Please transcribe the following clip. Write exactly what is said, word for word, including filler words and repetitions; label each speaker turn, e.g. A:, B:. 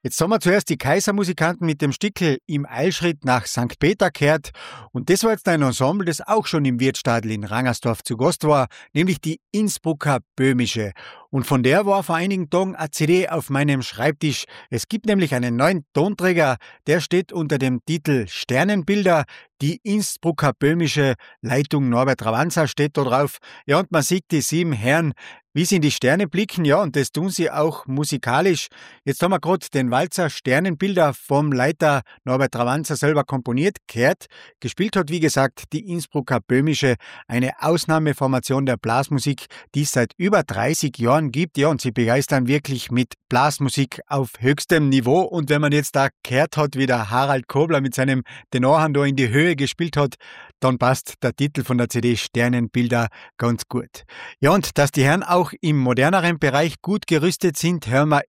A: Jetzt haben wir zuerst die Kaisermusikanten mit dem Stickel im Eilschritt nach Sankt Peter gehört. Und das war jetzt ein Ensemble, das auch schon im Wirtstadl in Rangersdorf zu Gast war, nämlich die Innsbrucker Böhmische. Und von der war vor einigen Tagen eine C D auf meinem Schreibtisch. Es gibt nämlich einen neuen Tonträger, der steht unter dem Titel Sternenbilder. Die Innsbrucker Böhmische Leitung Norbert Ravanza steht da drauf. Ja, und man sieht die sieben Herren, wie sie in die Sterne blicken, ja, und das tun sie auch musikalisch. Jetzt haben wir gerade den Walzer Sternenbilder vom Leiter Norbert Ravanza selber komponiert, gehört. Gespielt hat, wie gesagt, die Innsbrucker Böhmische, eine Ausnahmeformation der Blasmusik, die es seit über dreißig Jahren gibt, ja, und sie begeistern wirklich mit Blasmusik auf höchstem Niveau. Und wenn man jetzt da gehört hat, wie der Harald Kobler mit seinem Tenorhand da in die Höhe gespielt hat, dann passt der Titel von der C D Sternenbilder ganz gut. Ja, und dass die Herren auch im moderneren Bereich gut gerüstet sind, hören wir